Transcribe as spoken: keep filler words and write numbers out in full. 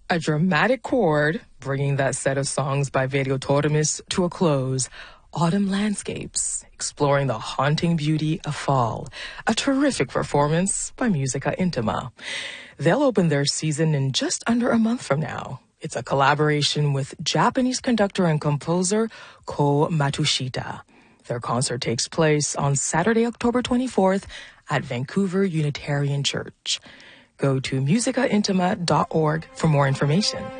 A dramatic chord, bringing that set of songs by Verio Tormes to a close. Autumn Landscapes, exploring the haunting beauty of fall. A terrific performance by Musica Intima. They'll open their season in just under a month from now. It's a collaboration with Japanese conductor and composer Ko Matsushita. Their concert takes place on Saturday, October twenty-fourth at Vancouver Unitarian Church. Go to musica intima dot org for more information.